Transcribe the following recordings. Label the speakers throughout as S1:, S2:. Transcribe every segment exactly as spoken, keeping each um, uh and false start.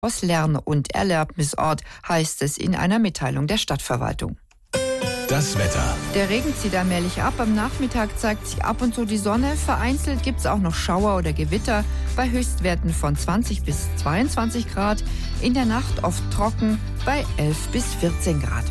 S1: aus Lern- und Erlebnisort, heißt es in einer Mitteilung der Stadtverwaltung.
S2: Das Wetter.
S1: Der Regen zieht allmählich ab. Am Nachmittag zeigt sich ab und zu die Sonne. Vereinzelt gibt es auch noch Schauer oder Gewitter bei Höchstwerten von zwanzig bis zweiundzwanzig Grad. In der Nacht oft trocken bei elf bis vierzehn Grad.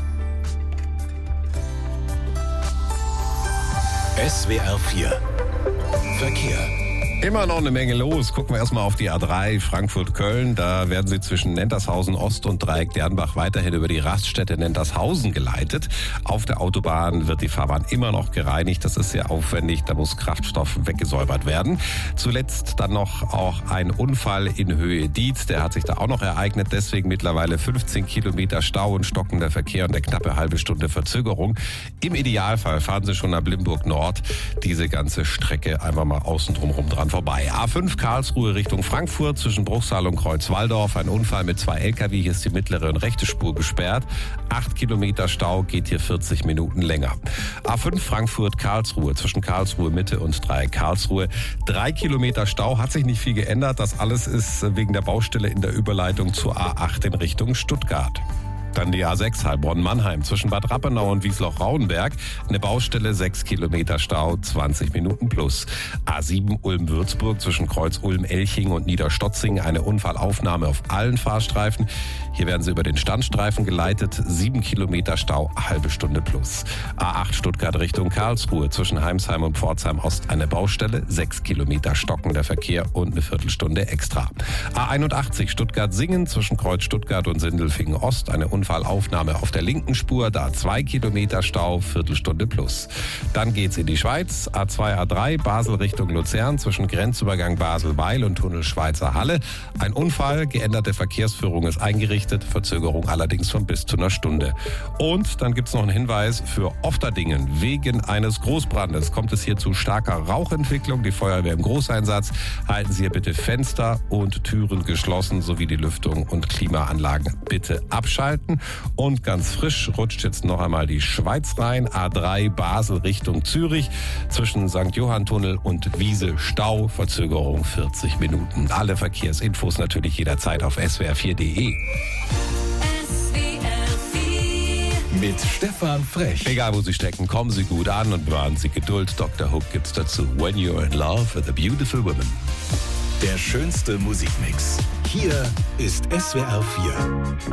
S2: S W R vier Verkehr.
S3: Immer noch eine Menge los. Gucken wir erstmal auf die A drei Frankfurt-Köln. Da werden Sie zwischen Nentershausen Ost und Dreieck Dernbach weiterhin über die Raststätte Nentershausen geleitet. Auf der Autobahn wird die Fahrbahn immer noch gereinigt. Das ist sehr aufwendig. Da muss Kraftstoff weggesäubert werden. Zuletzt dann noch auch ein Unfall in Höhe Dietz. Der hat sich da auch noch ereignet. Deswegen mittlerweile fünfzehn Kilometer Stau und stockender Verkehr und eine knappe halbe Stunde Verzögerung. Im Idealfall fahren Sie schon nach Blimburg Nord. Diese ganze Strecke einfach mal außen drumherum dran vorbei. A fünf Karlsruhe Richtung Frankfurt zwischen Bruchsal und Kreuzwaldorf. Ein Unfall mit zwei L K W. Hier ist die mittlere und rechte Spur gesperrt. Acht Kilometer Stau, geht hier vierzig Minuten länger. A fünf Frankfurt Karlsruhe zwischen Karlsruhe Mitte und Dreieck Karlsruhe. Drei Kilometer Stau, hat sich nicht viel geändert. Das alles ist wegen der Baustelle in der Überleitung zur A acht in Richtung Stuttgart. Dann die A sechs Heilbronn-Mannheim zwischen Bad Rappenau und Wiesloch-Rauenberg. Eine Baustelle, sechs Kilometer Stau, zwanzig Minuten plus. A sieben Ulm-Würzburg zwischen Kreuz Ulm-Elching und Niederstotzing. Eine Unfallaufnahme auf allen Fahrstreifen. Hier werden sie über den Standstreifen geleitet. sieben Kilometer Stau, halbe Stunde plus. A acht Stuttgart Richtung Karlsruhe zwischen Heimsheim und Pforzheim Ost. Eine Baustelle, sechs Kilometer stockender Verkehr und eine Viertelstunde extra. A einundachtzig Stuttgart-Singen zwischen Kreuz Stuttgart und Sindelfingen Ost. Eine Unfallaufnahme auf der linken Spur, da zwei Kilometer Stau, Viertelstunde plus. Dann geht's in die Schweiz, A zwei A drei Basel Richtung Luzern zwischen Grenzübergang Basel-Weil und Tunnel Schweizer Halle. Ein Unfall, geänderte Verkehrsführung ist eingerichtet, Verzögerung allerdings von bis zu einer Stunde. Und dann gibt's noch einen Hinweis für Ofterdingen. Wegen eines Großbrandes kommt es hier zu starker Rauchentwicklung. Die Feuerwehr im Großeinsatz. Halten Sie hier bitte Fenster und Türen geschlossen sowie die Lüftung und Klimaanlagen bitte abschalten. Und ganz frisch rutscht jetzt noch einmal die Schweiz rein. A drei Basel Richtung Zürich. Zwischen Sankt Johann-Tunnel und Wiese Stau. Verzögerung vierzig Minuten. Alle Verkehrsinfos natürlich jederzeit auf S W R vier Punkt de.
S2: Mit Stefan Frech.
S3: Egal wo Sie stecken, kommen Sie gut an und bewahren Sie Geduld. Doktor Hook gibt's dazu. When You're in Love with a Beautiful Woman.
S2: Der schönste Musikmix. Hier ist S W R vier.